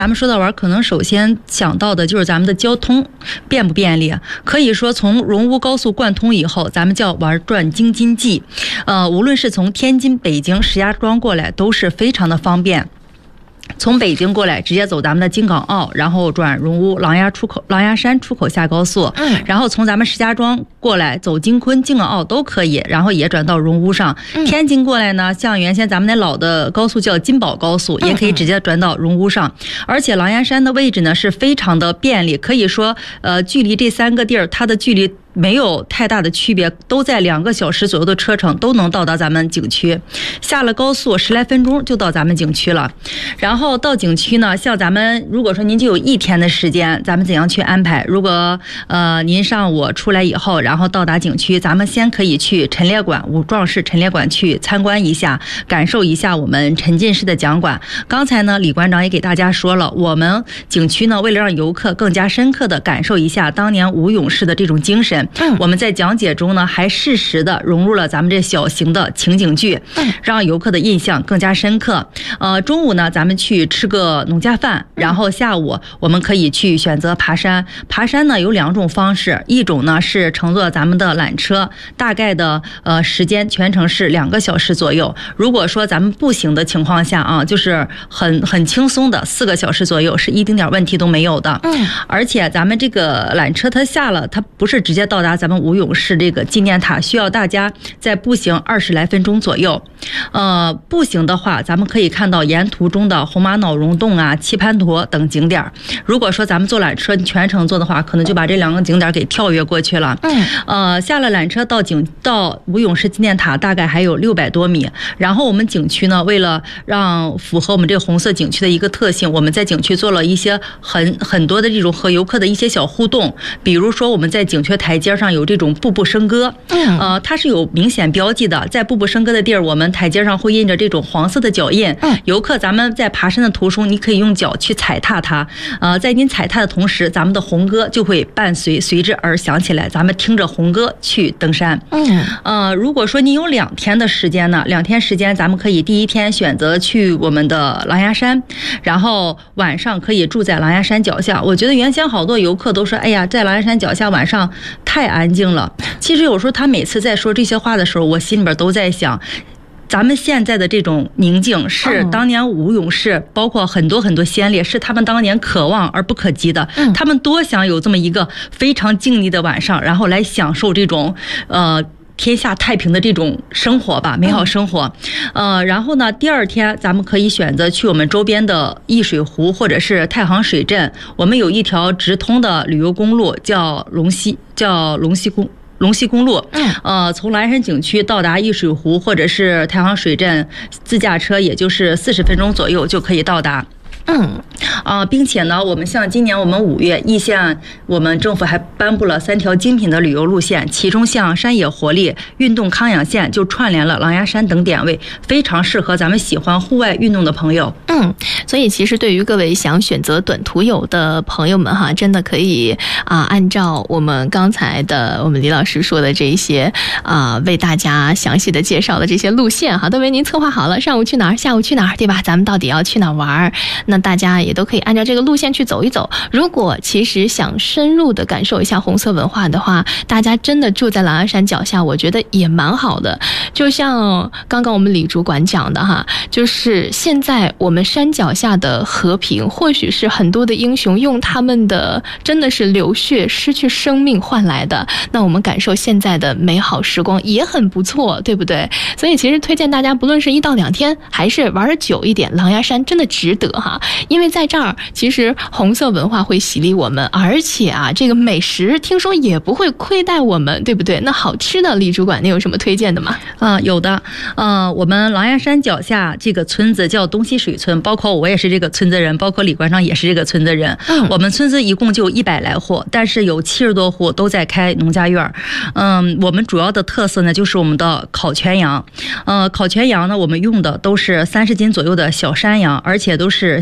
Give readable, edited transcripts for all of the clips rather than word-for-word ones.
咱们说到玩，可能首先想到的就是咱们的交通便不便利。可以说从荣乌高速贯通以后，咱们叫玩转京津冀，无论是从天津、北京、石家庄过来，都是非常的方便。从北京过来直接走咱们的京港澳，然后转荣乌狼牙山出口下高速，然后从咱们石家庄过来走京昆、京港澳都可以，然后也转到荣乌上。天津过来呢，像原先咱们那老的高速叫金宝高速，也可以直接转到荣乌上。而且狼牙山的位置呢是非常的便利，可以说距离这3个地儿它的距离没有太大的区别，都在2个小时左右的车程都能到达咱们景区。下了高速10来分钟就到咱们景区了。然后到景区呢，像咱们如果说您就有1天的时间，咱们怎样去安排？如果您上午出来以后，然后到达景区，咱们先可以去陈列馆、武壮士陈列馆去参观一下，感受一下我们沉浸式的讲馆。刚才呢，李馆长也给大家说了，我们景区呢，为了让游客更加深刻的感受一下当年吴勇士的这种精神，我们在讲解中呢，还适时的融入了咱们这小型的情景剧，让游客的印象更加深刻。中午呢，咱们去吃个农家饭，然后下午我们可以去选择爬山。爬山呢有2种方式，一种呢是乘坐咱们的缆车，大概的时间全程是2个小时左右。如果说咱们步行的情况下啊，就是很轻松的4个小时左右，是一丁点问题都没有的。而且咱们这个缆车它下了，它不是直接到达咱们吴勇士这个纪念塔，需要大家在步行20来分钟左右。步行的话，咱们可以看到沿途中的红玛瑙溶洞啊、棋盘陀等景点。如果说咱们坐缆车全程坐的话，可能就把这2个景点给跳跃过去了。下了缆车到吴勇士纪念塔大概还有600多米。然后我们景区呢，为了让符合我们这个红色景区的一个特性，我们在景区做了一些很多的这种和游客的一些小互动。比如说我们在景区台阶上有这种步步笙歌，它是有明显标记的，在步步笙歌的地儿，我们台阶上会印着这种黄色的脚印。游客咱们在爬山的途中，你可以用脚去踩踏它，在您踩踏的同时，咱们的红歌就会随之而响起来，咱们听着红歌去登山。如果说您有2天的时间呢，2天时间咱们可以第1天选择去我们的狼牙山，然后晚上可以住在狼牙山脚下。我觉得原先好多游客都说，哎呀，在狼牙山脚下晚上太安静了。其实有时候他每次在说这些话的时候，我心里边都在想，咱们现在的这种宁静是当年吴勇士包括很多先烈是他们当年可望而不可及的。他们多想有这么一个非常静谧的晚上，然后来享受这种天下太平的这种生活吧，美好生活。然后呢，第2天咱们可以选择去我们周边的易水湖或者是太行水镇。我们有一条直通的旅游公路叫龙溪公路。从蓝山景区到达易水湖或者是太行水镇，自驾车也就是40分钟左右就可以到达。并且呢，我们像今年我们5月义县，我们政府还颁布了3条精品的旅游路线，其中像山野活力、运动康养线就串联了狼牙山等点位，非常适合咱们喜欢户外运动的朋友。 所以其实对于各位想选择短途游的朋友们哈，真的可以按照我们刚才的我们李老师说的这一些为大家详细的介绍的这些路线哈，都为您策划好了，上午去哪儿，下午去哪儿，对吧？咱们到底要去哪儿玩？那大家也都可以按照这个路线去走一走。如果其实想深入的感受一下红色文化的话，大家真的住在狼牙山脚下，我觉得也蛮好的。就像刚刚我们李主管讲的哈，就是现在我们山脚下的和平，或许是很多的英雄用他们的真的是流血失去生命换来的，那我们感受现在的美好时光也很不错，对不对？所以其实推荐大家不论是1到2天还是玩得久一点，狼牙山真的值得哈。因为在这儿其实红色文化会洗礼我们，而且这个美食听说也不会亏待我们，对不对？那好吃的李主管，你有什么推荐的吗？ 有的。我们狼牙山脚下这个村子叫东溪水村，包括我也是这个村子人，包括李馆长也是这个村子人。我们村子一共就100来户，但是有70多户都在开农家院。我们主要的特色呢就是我们的烤全羊。烤全羊呢，我们用的都是30斤左右的小山羊，而且都是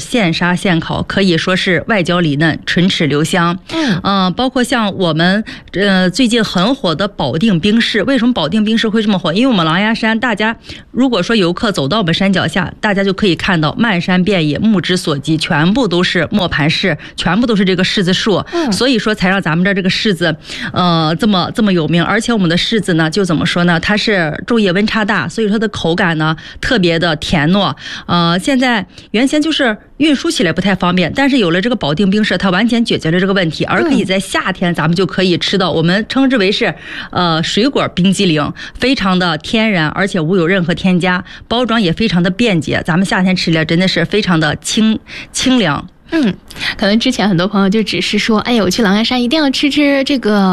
现杀现烤，可以说是外焦里嫩，唇齿留香。包括像我们最近很火的保定冰室，为什么保定冰室会这么火？因为我们狼牙山，大家如果说游客走到我们山脚下，大家就可以看到漫山遍野，目之所及，全部都是磨盘柿，全部都是这个柿子树，所以说才让咱们这个柿子这么有名。而且我们的柿子呢，就怎么说呢，它是昼夜温差大，所以说它的口感呢特别的甜糯。现在原先就是运输起来不太方便，但是有了这个保定冰室，它完全解决了这个问题，而可以在夏天咱们就可以吃到，我们称之为是水果冰激凌，非常的天然，而且无有任何添加，包装也非常的便捷，咱们夏天吃起来真的是非常的清凉。 可能之前很多朋友就只是说，哎呀，我去狼牙山一定要吃这个